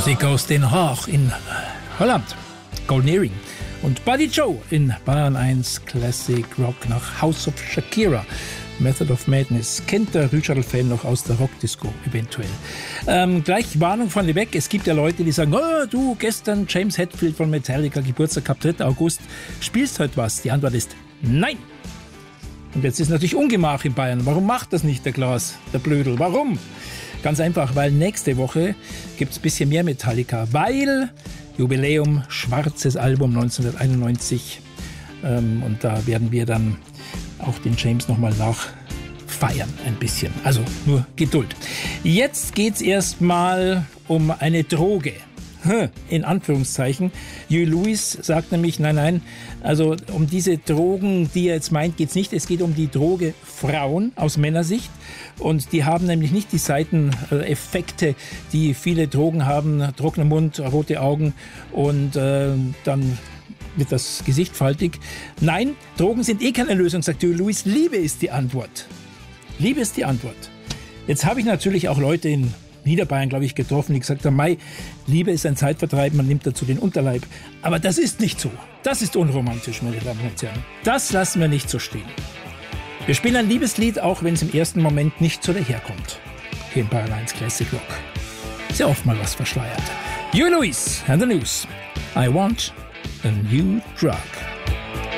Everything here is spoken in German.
Musik aus Den Haag in Holland, Golden Earring. Und Buddy Joe in Bayern 1 Classic Rock nach House of Shakira. Method of Madness kennt der Rütschadl-Fan noch aus der Rockdisco eventuell. Gleich Warnung von weg, es gibt ja Leute, die sagen, oh, du, gestern James Hetfield von Metallica, Geburtstag gehabt, 3. August, spielst heute was? Die Antwort ist nein. Und jetzt ist natürlich Ungemach in Bayern. Warum macht das nicht der Klaas, der Blödel? Warum? Ganz einfach, weil nächste Woche gibt es ein bisschen mehr Metallica, weil Jubiläum, schwarzes Album 1991 und da werden wir dann auch den James nochmal nachfeiern ein bisschen. Also nur Geduld. Jetzt geht's erstmal um eine Droge. In Anführungszeichen. Huey Lewis sagt nämlich, nein, also um diese Drogen, die er jetzt meint, geht's nicht. Es geht um die Droge Frauen aus Männersicht. Und die haben nämlich nicht die Seiteneffekte, die viele Drogen haben. Trockener Mund, rote Augen und dann wird das Gesicht faltig. Nein, Drogen sind keine Lösung, sagt Huey Lewis. Liebe ist die Antwort. Liebe ist die Antwort. Jetzt habe ich natürlich auch Leute in Niederbayern, glaube ich, getroffen, die gesagt haben, Mai, Liebe ist ein Zeitvertreib, man nimmt dazu den Unterleib. Aber das ist nicht so. Das ist unromantisch, meine Damen und Herren. Das lassen wir nicht so stehen. Wir spielen ein Liebeslied, auch wenn es im ersten Moment nicht so daherkommt. Hier in Bayern 1 Classic Rock. Sehr oft mal was verschleiert. Huey Lewis and the News. I want a new drug.